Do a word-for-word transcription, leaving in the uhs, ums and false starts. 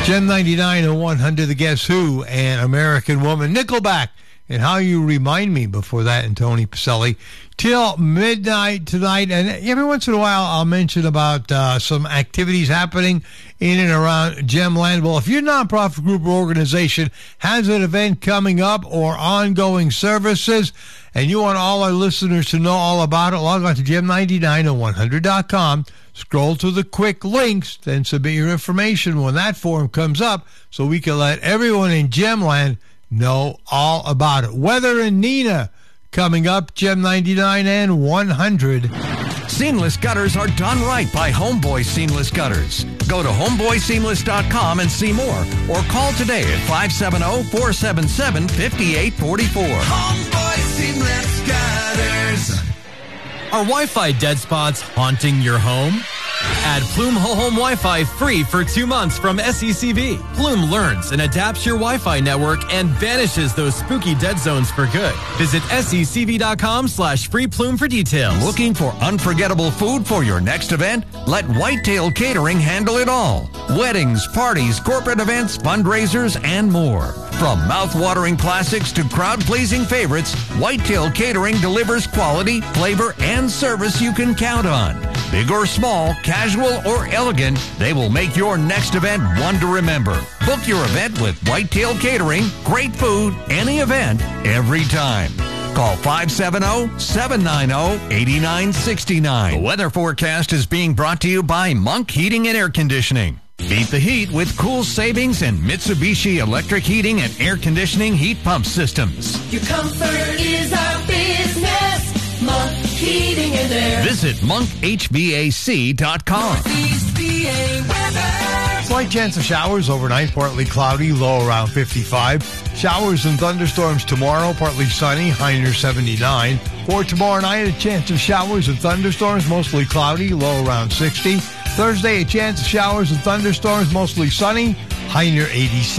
Gem ninety-nine and one hundred, the Guess Who, and American Woman. Nickelback, and How You Remind Me before that, and Tony Pacelli. Till midnight tonight, and every once in a while I'll mention about uh, some activities happening in and around Gemland. Well, if your nonprofit group or organization has an event coming up or ongoing services, and you want all our listeners to know all about it, log on to gem ninety-nine and one hundred dot com. Scroll to the quick links, then submit your information when that form comes up so we can let everyone in Gemland know all about it. Weather and Nina coming up, Gem ninety-nine and one hundred. Seamless gutters are done right by Homeboy Seamless Gutters. Go to homeboy seamless dot com and see more, or call today at five seven zero, four seven seven, five eight four four. Homeboy Seamless Gutters. Are Wi-Fi dead spots haunting your home? Add Plume Whole Home Wi-Fi free for two months from S E C V. Plume learns and adapts your Wi-Fi network and vanishes those spooky dead zones for good. Visit secv.com slash free Plume for details. Looking for unforgettable food for your next event? Let Whitetail Catering handle it all. Weddings, parties, corporate events, fundraisers, and more. From mouth-watering classics to crowd-pleasing favorites, Whitetail Catering delivers quality, flavor, and service you can count on. Big or small, casual or elegant, they will make your next event one to remember. Book your event with Whitetail Catering. Great food, any event, every time. Call five seven zero, seven nine zero, eight nine six nine. The weather forecast is being brought to you by Monk Heating and Air Conditioning. Beat the heat with cool savings and Mitsubishi electric heating and air conditioning heat pump systems. Your comfort is our business. Monk Heating and Air. Visit monk h v a c dot com. Northeast P A weather. Slight chance of showers overnight, partly cloudy, low around fifty-five. Showers and thunderstorms tomorrow, partly sunny, high near seventy-nine. For tomorrow night, a chance of showers and thunderstorms, mostly cloudy, low around sixty. Thursday, a chance of showers and thunderstorms, mostly sunny, high near eighty-six.